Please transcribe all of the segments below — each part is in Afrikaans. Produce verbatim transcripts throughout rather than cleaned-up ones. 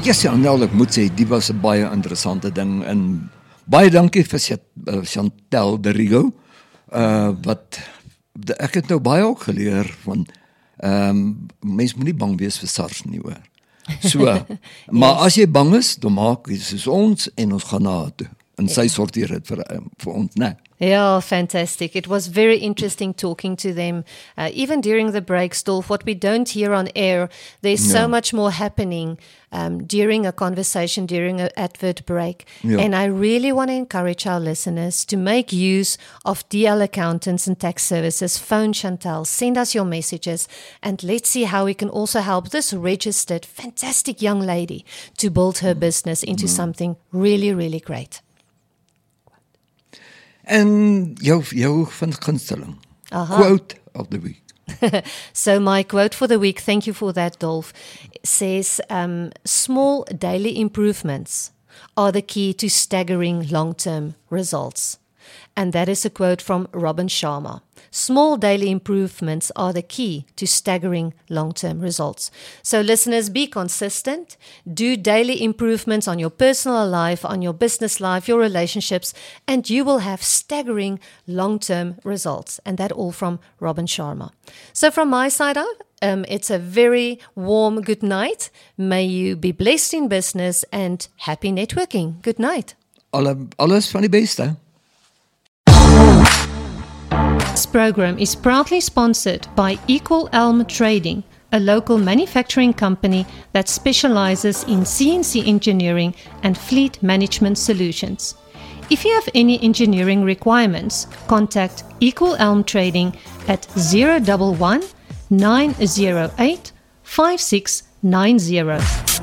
Yes, ja, nou, ek moet sê, die was 'n baie interessante ding, en baie dankie vir Chantel de Rigo, uh, wat, ek het nou baie ook geleer van, um, mens moet nie bang wees vir SARS nie, hoor. So, maar Yes. as jy bang is, dan maak jy soos ons, en ons gaan na haar toe, en sy sorteer dit vir, um, vir ons, né? Yeah, fantastic. It was very interesting talking to them. Uh, even during the breaks, Dolph, what we don't hear on air, there's so Yeah. much more happening um, during a conversation, during an advert break. Yeah. And I really want to encourage our listeners to make use of D L Accountants and Tax Services. Phone Chantal, send us your messages, and let's see how we can also help this registered, fantastic young lady to build her business into something really, really great. En jou, jou van gunsteling, Aha. quote of the week. So my quote for the week, thank you for that, Dolph, says, um, small daily improvements are the key to staggering long-term results. And that is a quote from Robin Sharma. Small daily improvements are the key to staggering long-term results. So listeners, be consistent. Do daily improvements on your personal life, on your business life, your relationships, and you will have staggering long-term results. And that all from Robin Sharma. So from my side out, um, it's a very warm good night. May you be blessed in business and happy networking. Good night. Alle, alles van die beste. This program is proudly sponsored by Equal Elm Trading, a local manufacturing company that specializes in C N C engineering and fleet management solutions. If you have any engineering requirements, contact Equal Elm Trading at zero one one, nine zero eight, five six nine zero.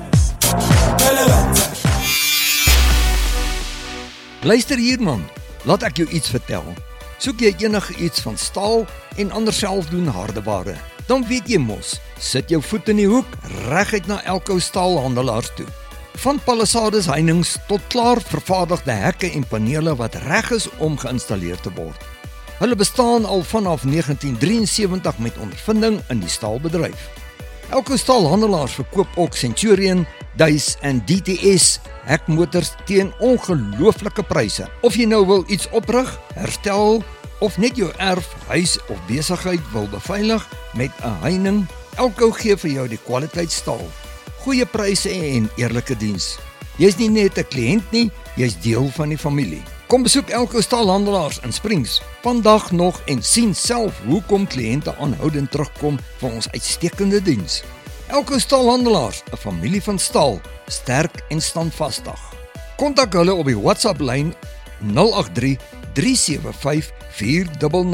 Luister hier man, laat ek jou iets vertel. Soek jy enige iets van staal en ander selfdoen hardeware, dan weet jy mos, sit jou voet in die hoek, reguit na Elko staalhandelaars toe. Van palissades heininge tot klaar vervaardigde hekke en panele wat reg is om geïnstalleer te word. Hulle bestaan al vanaf negentien drieënsewentig met ondervinding in die staalbedryf. Elko staalhandelaars verkoop ook Centurion, Duis en D T S hekmotors teen ongelooflike pryse. Of jy nou wil iets oprig, herstel of net jou erf, huis of besigheid wil beveilig met 'n heining, Elko gee vir jou die kwaliteit staal. Goeie pryse en eerlike diens. Jy's nie net 'n kliënt nie, jy's deel van die familie. Kom besoek Elko staalhandelaars in Springs vandag nog en sien self hoekom kliënte aanhoudend terugkom vir ons uitstekende diens. Elko staalhandelaars, 'n familie van staal, sterk en standvastig. Kontak hulle op die WhatsApp lyn nul agt drie, drie sewe vyf, vier nul nul.